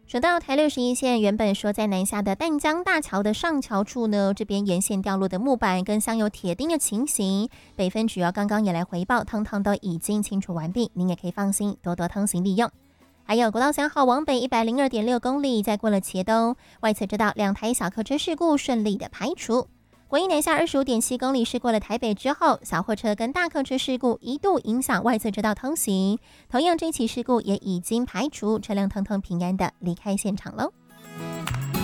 说到台61线，原本说在南下的淡江大桥的上桥处呢，这边沿线掉落的木板跟镶有铁钉的情形，北分局刚刚也来回报，通通都已经清除完毕，您也可以放心多多通行利用。还有国道3号往北102.6公里，再过了茄东，外侧车道2台小客车事故顺利的排除。国一南下25.7公里，是过了台北之后，小货车跟大客车事故一度影响外侧车道通行。同样，这起事故也已经排除，车辆通通平安的离开现场喽。